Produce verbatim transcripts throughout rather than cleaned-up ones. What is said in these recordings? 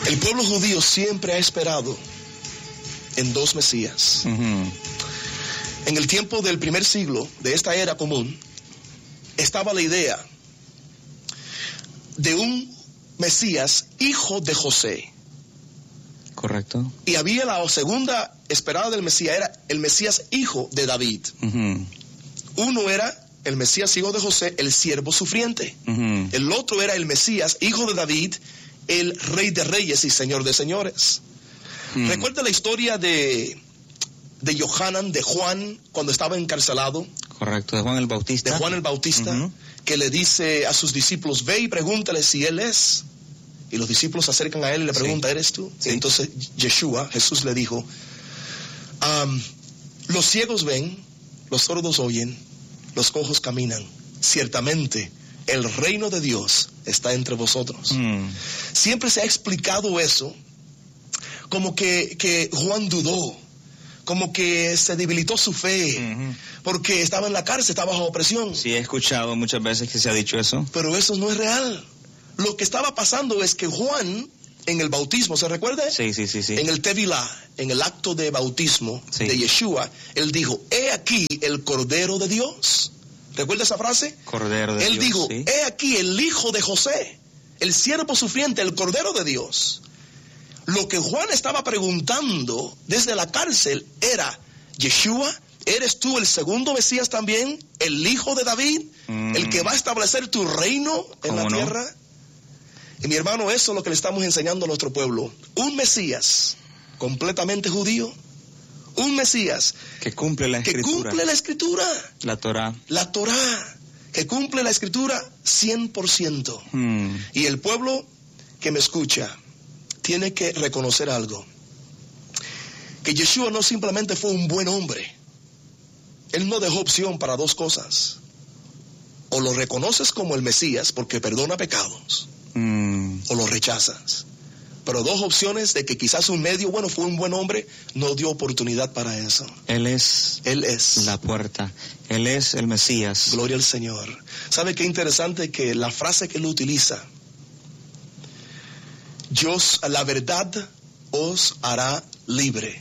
El pueblo judío siempre ha esperado en dos Mesías. Uh-huh. En el tiempo del primer siglo de esta era común, estaba la idea de un Mesías hijo de José. Correcto. Y había la segunda esperada del Mesías, era el Mesías hijo de David. Uh-huh. Uno era el Mesías hijo de José, el siervo sufriente. Uh-huh. El otro era el Mesías hijo de David, el rey de reyes y señor de señores. Uh-huh. ¿Recuerda la historia de, de Yohanan, de Juan, cuando estaba encarcelado? Correcto, de Juan el Bautista. De Juan el Bautista, uh-huh. que le dice a sus discípulos, ve y pregúntale si él es. Y los discípulos se acercan a él y le preguntan, sí. ¿eres tú? Sí. Entonces Yeshua, Jesús le dijo, um, los ciegos ven, los sordos oyen, los cojos caminan. Ciertamente, el reino de Dios está entre vosotros. Mm. Siempre se ha explicado eso como que, que Juan dudó, como que se debilitó su fe, uh-huh. porque estaba en la cárcel, estaba bajo opresión. Sí, he escuchado muchas veces que se ha dicho eso. Pero eso no es real. Lo que estaba pasando es que Juan, en el bautismo, ¿se recuerda? Sí, sí, sí, sí. En el Tevilá, en el acto de bautismo sí. de Yeshua, él dijo, he aquí el Cordero de Dios. ¿Recuerda esa frase? Cordero de él Dios. Él dijo, sí. he aquí el Hijo de José, el siervo sufriente, el Cordero de Dios. Lo que Juan estaba preguntando desde la cárcel era, Yeshua, ¿eres tú el segundo Mesías también? ¿El Hijo de David? Mm. ¿El que va a establecer tu reino en la no? tierra? Y mi hermano, eso es lo que le estamos enseñando a nuestro pueblo. Un Mesías completamente judío. Un Mesías que cumple la escritura. Que cumple la escritura. La Torá. La Torá. Que cumple la escritura cien por ciento. Mm. Y el pueblo que me escucha tiene que reconocer algo. Que Yeshua no simplemente fue un buen hombre. Él no dejó opción para dos cosas. O lo reconoces como el Mesías porque perdona pecados. Mm. O lo rechazas. Pero dos opciones de que quizás un medio, bueno, fue un buen hombre, no dio oportunidad para eso. Él es, Él es la puerta. Él es el Mesías. Gloria al Señor. ¿Sabe qué interesante? Que la frase que él utiliza, Dios, la verdad os hará libre.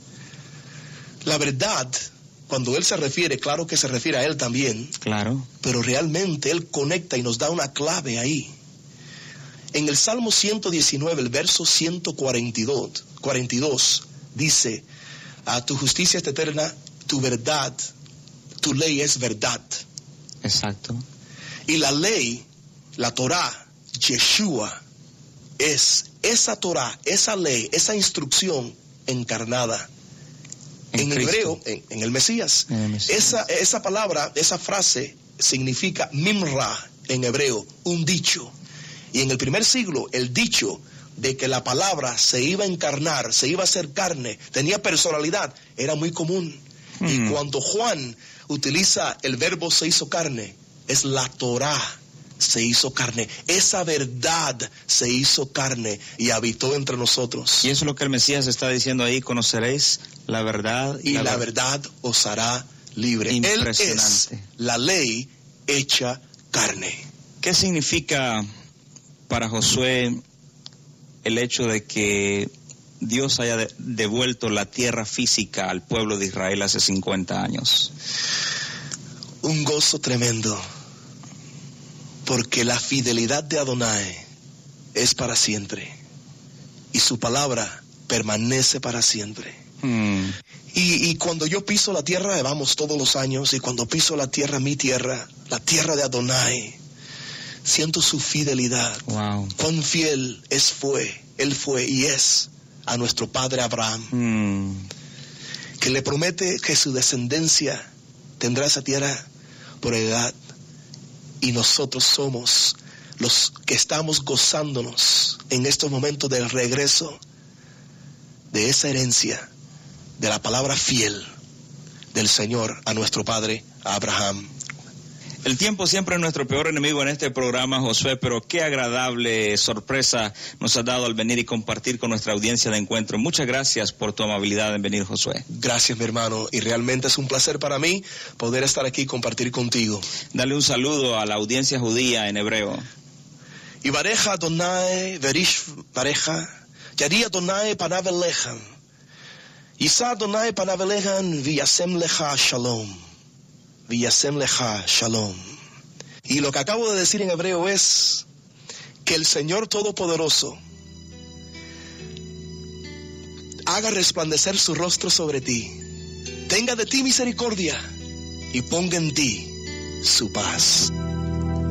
La verdad, cuando él se refiere, claro que se refiere a él también. Claro. Pero realmente él conecta y nos da una clave ahí. En el Salmo ciento diecinueve, el verso ciento cuarenta y dos, cuarenta y dos, dice, a tu justicia es eterna, tu verdad, tu ley es verdad. Exacto. Y la ley, la Torá, Yeshua, es esa Torá, esa ley, esa instrucción encarnada. En, en hebreo, en, en el Mesías. En el Mesías. Esa, esa palabra, esa frase significa mimra en hebreo, un dicho. Y en el primer siglo, el dicho de que la palabra se iba a encarnar, se iba a hacer carne, tenía personalidad, era muy común. Mm. Y cuando Juan utiliza el verbo se hizo carne, es la Torá se hizo carne. Esa verdad se hizo carne y habitó entre nosotros. Y eso es lo que el Mesías está diciendo ahí, conoceréis la verdad. Y la, la ver... verdad os hará libre. Él es la ley hecha carne. ¿Qué significa para Josué el hecho de que Dios haya de, devuelto la tierra física al pueblo de Israel hace cincuenta años? Un gozo tremendo, porque la fidelidad de Adonai es para siempre y su palabra permanece para siempre. Hmm. Y, y cuando yo piso la tierra, vamos todos los años, y cuando piso la tierra, mi tierra, la tierra de Adonai, siento su fidelidad. Wow. Cuán fiel es fue, él fue y es a nuestro padre Abraham, mm. que le promete que su descendencia tendrá esa tierra por edad, y nosotros somos los que estamos gozándonos en estos momentos del regreso de esa herencia, de la palabra fiel del Señor a nuestro padre Abraham. El tiempo siempre es nuestro peor enemigo en este programa, Josué, pero qué agradable sorpresa nos has dado al venir y compartir con nuestra audiencia de encuentro. Muchas gracias por tu amabilidad en venir, Josué. Gracias, mi hermano, y realmente es un placer para mí poder estar aquí y compartir contigo. Dale un saludo a la audiencia judía en hebreo. Y bareja Adonai, verish bareja, Yari Adonai panav elechem. Yisa Adonai panav elechem v'yasem lecha shalom. V'yasem lecha shalom. Y lo que acabo de decir en hebreo es que el Señor Todopoderoso haga resplandecer su rostro sobre ti, tenga de ti misericordia y ponga en ti su paz.